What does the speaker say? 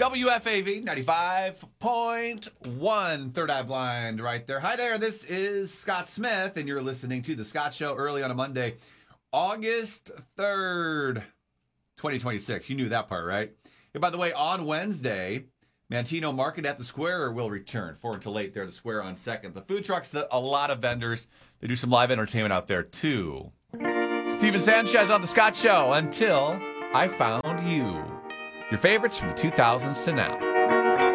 WFAV 95.1, Third Eye Blind right there. Hi there, this is Scott Smith, and you're listening to The Scott Show early on a Monday, August 3rd, 2026. You knew that part, right? And by the way, on Wednesday, Mantino Market at the Square will return 4 until 8 there at the Square on 2nd. The food trucks, a lot of vendors. They do some live entertainment out there, too. Steven Sanchez on The Scott Show, Until I Found You. Your favorites from the 2000s to now.